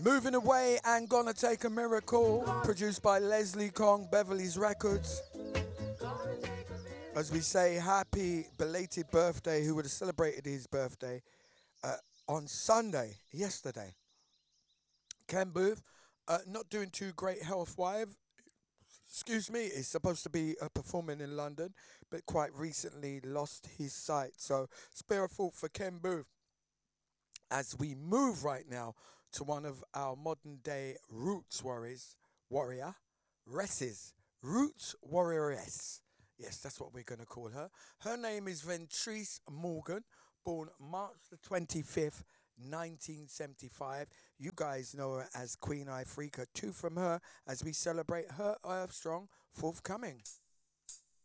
Moving away and gonna take a miracle, produced by Leslie Kong, Beverly's Records. As we say, happy belated birthday, who would have celebrated his birthday uh, on Sunday, yesterday. Ken Booth, not doing too great health wise. Excuse me, is supposed to be performing in London, but quite recently lost his sight. So, spare a thought for Ken Booth as we move right now to one of our modern day roots warrior, Resses, roots warrioress. Yes, that's what we're going to call her. Her name is Ventrice Morgan, born March the 25th, 1975. You guys know her as Queen Ifrica. Two from her as we celebrate her Earth Strong forthcoming.